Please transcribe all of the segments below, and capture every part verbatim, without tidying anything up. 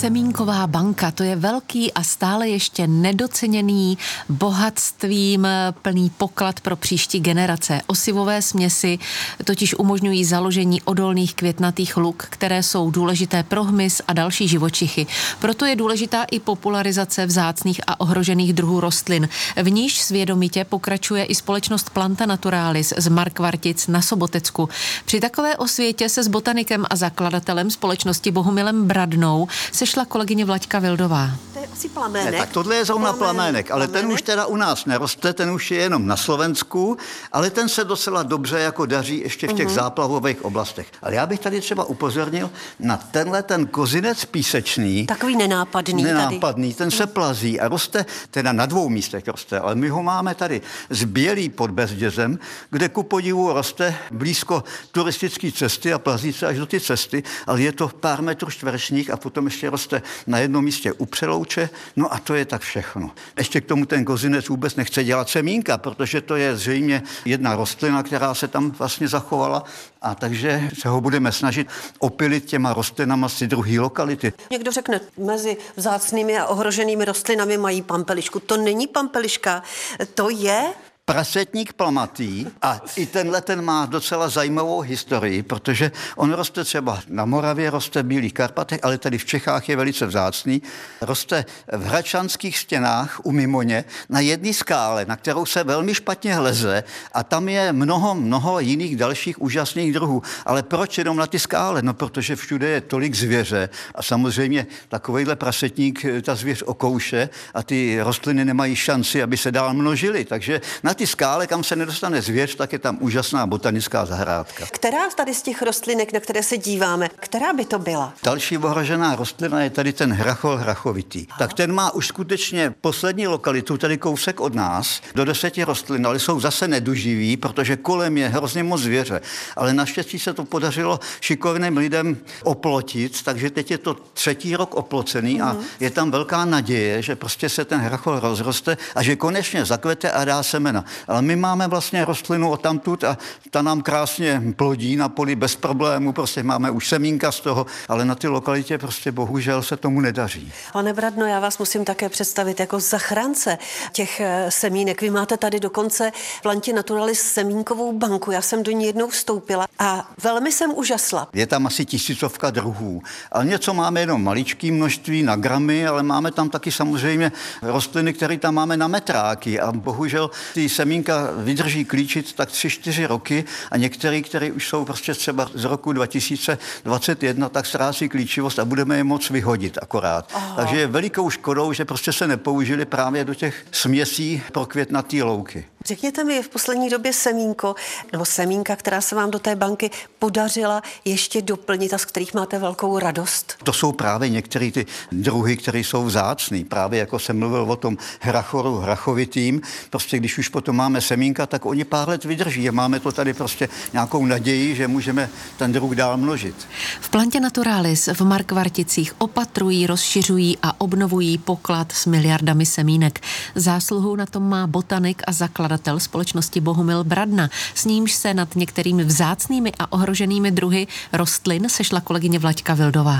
Semínková banka, to je velký a stále ještě nedoceněný bohatstvím plný poklad pro příští generace. Osivové směsi totiž umožňují založení odolných květnatých luk, které jsou důležité pro hmyz a další živočichy. Proto je důležitá i popularizace vzácných a ohrožených druhů rostlin. V níž svědomitě pokračuje i společnost Planta Naturalis z Markvartic na Sobotecku. Při takové osvětě se s botanikem a zakladatelem společnosti Bohumilem Bradnou sešla kolegyně Vlaďka Vildová. To je asi plamének. Ne, tak tohle je zrovna plamének, plamének ale plamének? Ten už teda u nás neroste, ten už je jenom na Slovensku, ale ten se docela dobře jako daří ještě v těch uh-huh. záplavových oblastech. Ale já bych tady třeba upozornil na tenhle ten kozinec písečný. Takový nenápadný. Nenápadný, tady. ten se plazí a roste teda na dvou místech roste, ale my ho máme tady z Bělý pod Bezdězem, kde ku podivu roste blízko turistické cesty a plazí se až do ty cesty, ale je to pár metrů čtverečních a potom ještě roste na jednom místě u Přelouče, no a to je tak všechno. Ještě k tomu ten kozinec vůbec nechce dělat semínka, protože to je zřejmě jedna rostlina, která se tam vlastně zachovala, a takže se ho budeme snažit opilit těma rostlinama z druhé lokality. Někdo řekne, mezi vzácnými a ohroženými rostlinami mají pampelišku. To není pampeliška, to je... Prasetník plamatý a i tenhle ten má docela zajímavou historii, protože on roste třeba na Moravě, roste v Bílých Karpatech, ale tady v Čechách je velice vzácný. Roste v Hračanských stěnách u Mimoně na jedné skále, na kterou se velmi špatně hleze a tam je mnoho, mnoho jiných dalších úžasných druhů. Ale proč jenom na ty skále? No, protože všude je tolik zvěře a samozřejmě takovejhle prasetník ta zvěř okouše a ty rostliny nemají šanci, aby se dál množily. Takže na ty skále, kam se nedostane zvěř, tak je tam úžasná botanická zahrádka. Která tady z těch rostlinek, na které se díváme, která by to byla? Další ohrožená rostlina je tady ten hrachol hrachovitý. Tak ten má už skutečně poslední lokalitu, tady kousek od nás, do deseti rostlin, ale jsou zase neduživí, protože kolem je hrozně moc zvěře. Ale naštěstí se to podařilo šikovným lidem oplotit, takže teď je to třetí rok oplocený mm. a je tam velká naděje, že prostě se ten hrachol rozroste a že konečně zakvete a dá semena. Ale my máme vlastně rostlinu odtamtud a ta nám krásně plodí na poli bez problémů, prostě máme už semínka z toho, ale na ty lokalitě prostě bohužel se tomu nedaří. Pane Bradno, já vás musím také představit jako zachránce těch semínek. Vy máte tady dokonce v Plantě Naturalis semínkovou banku. Já jsem do ní jednou vstoupila a velmi jsem úžasla. Je tam asi tisícovka druhů, ale něco máme jenom maličký množství na gramy, ale máme tam taky samozřejmě rostliny, které tam máme na metráky a bohužel ty semínka vydrží klíčit tak tři, čtyři roky a některé, které už jsou prostě třeba z roku dva tisíce dvacet jedna, tak ztrácí klíčivost a budeme je moc vyhodit akorát. Aha. Takže je velikou škodou, že prostě se nepoužili právě do těch směsí pro květnatý louky. Řekněte mi, v poslední době semínko nebo semínka, která se vám do té banky podařila ještě doplnit a z kterých máte velkou radost? To jsou právě některé ty druhy, které jsou vzácný. Právě jako jsem mluvil o tom hrachoru hrachovitým. Prostě když už potom máme semínka, tak oni pár let vydrží a máme to tady prostě nějakou naději, že můžeme ten druh dál množit. V Plantě Naturalis v Markvarticích opatrují, rozšiřují a obnovují poklad s miliardami semínek. Zásluhu na tom má botanik a zakladatel společnosti Bohumil Bradna. S nímž se nad některými vzácnými a ohroženými druhy rostlin sešla kolegyně Vlaďka Vildová.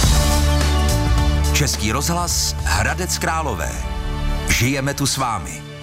Český rozhlas Hradec Králové. Žijeme tu s vámi.